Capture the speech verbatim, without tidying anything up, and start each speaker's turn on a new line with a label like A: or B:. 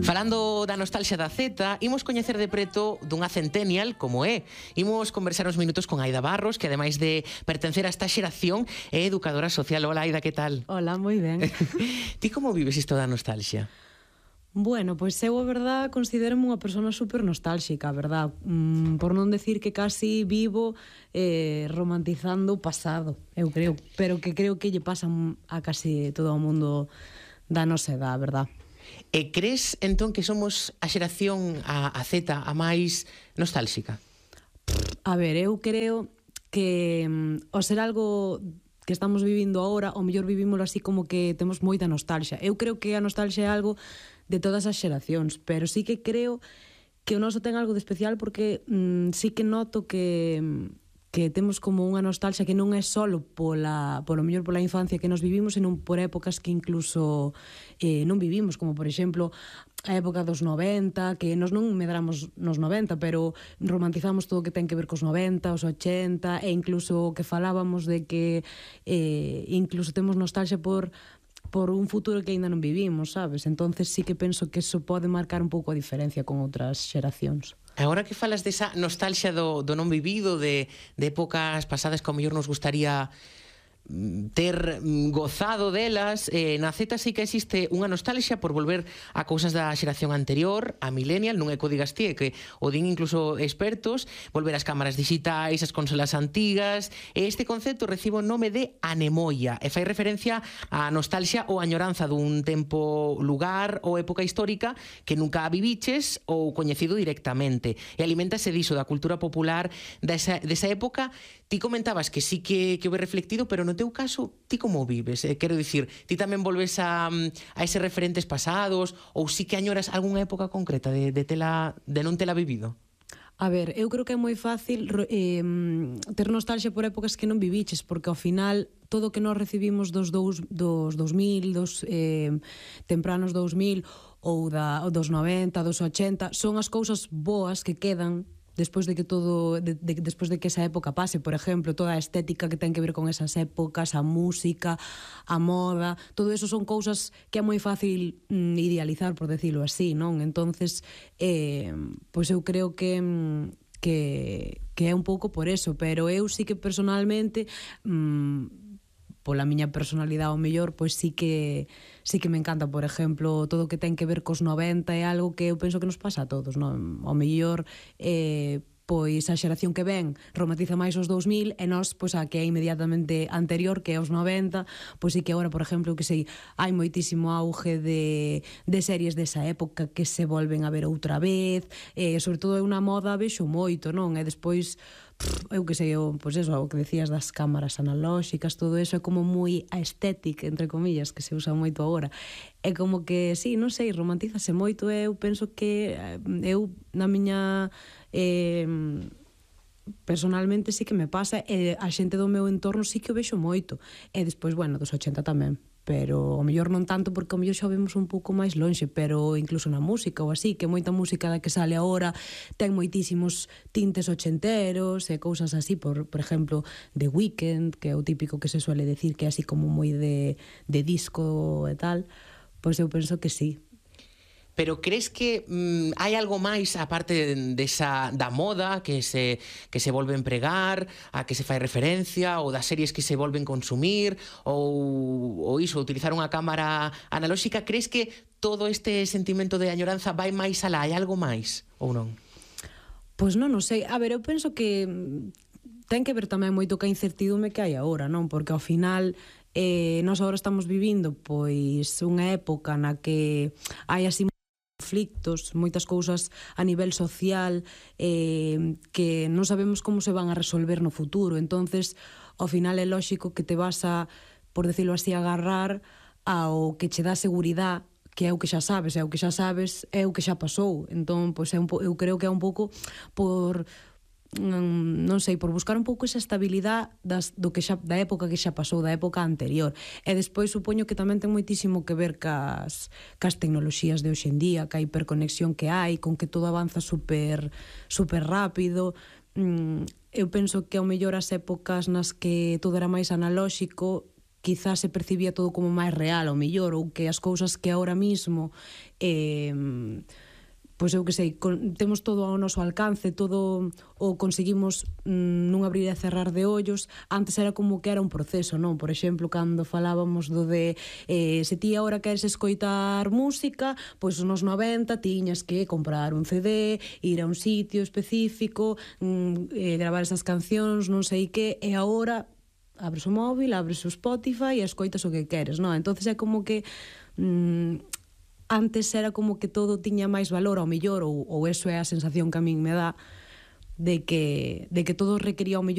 A: Falando da nostalgia da Z, imos coñecer de preto dunha centennial como é. Imos conversar uns minutos con Aida Barros, que ademais de pertencer a esta xeración é educadora social. Hola, Aida, que tal?
B: Hola, moi ben.
A: Ti como vives isto da nostalgia?
B: Bueno, pois eu, a verdad, considero unha persona super nostálxica, a verdad. Mm, por non decir que casi vivo eh, romantizando o pasado, eu creo. Pero que creo que lle pasa a casi todo o mundo da nosa edad, a verdad.
A: E crees, entón, que somos a xeración, a, a Z, a máis nostálxica?
B: A ver, eu creo que mm, ao ser algo que estamos vivindo agora, ao mellor vivímoslo así como que temos moita nostalgia. Eu creo que a nostalgia é algo de todas as xeracións, pero sí que creo que o noso ten algo de especial porque mm, sí que noto que que temos como unha nostalgia que non é solo pola, polo mellor pola infancia que nos vivimos, senón por épocas que incluso eh, non vivimos, como por exemplo a época dos noventa, que nos non medramos nos noventa, pero romantizamos todo o que ten que ver cos noventa, os ochenta, e incluso que falábamos de que eh, incluso temos nostalgia por por un futuro que aínda non vivimos, sabes? Entonces sí que penso que eso pode marcar un pouco a diferencia con outras xeracións.
A: Agora que falas desa nostalgia do, do non vivido, de, de épocas pasadas que ao mellor nos gustaría ter gozado delas, eh, na Z sí que existe unha nostalgia por volver a cousas da xeración anterior, a millennial, non é que o digas ti, é que o din incluso expertos, volver ás cámaras digitais, as consolas antigas, e este concepto recibe o nome de anemoia, e fai referencia á nostalgia ou añoranza dun tempo, lugar ou época histórica que nunca viviches ou coñecido directamente, e alimentase diso, da cultura popular desa, desa época. Ti comentabas que sí que, que houve reflectido, pero no teu caso, ti como vives? Eh, quero dicir, ti tamén volves a, a eses referentes pasados, ou sí que añoras algunha época concreta de, de, tela, de non tela vivido?
B: A ver, eu creo que é moi fácil eh, ter nostalgia por épocas que non viviches, porque ao final todo o que nós recibimos dos dous, dos dos mil, dos eh, tempranos dos mil ou da, dos noventa, dos ochenta, son as cousas boas que quedan despois de que todo de, de, despois de que esa época pase. Por exemplo, toda a estética que ten que ver con esas épocas, a música, a moda, todo eso son cousas que é moi fácil mm, idealizar, por decirlo así, non? Entonces, eh, pois eu creo que que, que é un pouco por eso, pero eu sí que personalmente mm, pola miña personalidade ao mellor, pois sí que sí que me encanta, por exemplo, todo o que ten que ver cos noventa é algo que eu penso que nos pasa a todos, non? Ao mellor eh, pois a xeración que ven romantiza máis os dous mil e nós, pois a que é inmediatamente anterior, que é os noventa, pois sí que agora, por exemplo, que sei, hai moitísimo auge de, de series desa época que se volven a ver outra vez, e sobre todo é unha moda vexo moito, non? E despois eu que sei, eu, pois eso, o que decías das cámaras analóxicas, todo eso é como moi aesthetic, entre comillas, que se usa moito agora. É como que, sí, non sei, romantízase moito, e eu penso que eu, na miña eh, personalmente sí que me pasa, e a xente do meu entorno sí que o vexo moito. E despois, bueno, dos ochenta tamén, pero ao mellor non tanto, porque ao mellor xa vemos un pouco máis lonxe, pero incluso na música ou así, que moita música da que sale agora ten moitísimos tintes ochenteros e cousas así, por, por exemplo, The Weeknd, que é o típico que se suele decir que é así como moi de, de disco e tal, pois eu penso que sí.
A: Pero crees que mm, hai algo máis aparte desa, da moda que se, que se volve a empregar, a que se fai referencia, ou das series que se volven consumir, ou, ou iso, utilizar unha cámara analóxica? Crees que todo este sentimento de añoranza vai máis alá? Hai algo máis ou non?
B: Pois non, non sei. A ver, eu penso que ten que ver tamén moito ca incertidume que hai agora, non? Porque ao final eh, nós agora estamos vivindo pois unha época na que hai así conflictos, moitas cousas a nivel social eh, que non sabemos como se van a resolver no futuro. Entonces, ao final é lóxico que te vas a, por decirlo así, agarrar ao que che dá seguridade, que é o que xa sabes, é o que xa sabes, é o que xa pasou. Entón, pois é un po, eu creo que é un pouco por non sei, por buscar un pouco esa estabilidade das, do que xa, da época que xa pasou, da época anterior. E despois supoño que tamén ten moitísimo que ver cas, cas tecnoloxías de hoxe en día, ca hiperconexión que hai, con que todo avanza super, super rápido. Mm, eu penso que ao mellor as épocas nas que todo era máis analóxico, quizás se percibía todo como máis real, ao millor, ou que as cousas que ahora mismo eh, pois eu que sei, con, temos todo ao noso alcance, todo o conseguimos mm, nun abrir e cerrar de ollos. Antes era como que era un proceso, non? Por exemplo, cando falábamos do de eh, se ti agora queres escoitar música, pois nos noventa tiñas que comprar un C D, ir a un sitio específico, mm, eh, gravar esas cancións, non sei que, e agora abres o móvil, abres o Spotify e escoitas o que queres, non? Entonces é como que mm, antes era como que todo tiña máis valor ao millor, ou, ou eso é a sensación que a min me dá de que, de que todo requería ao millor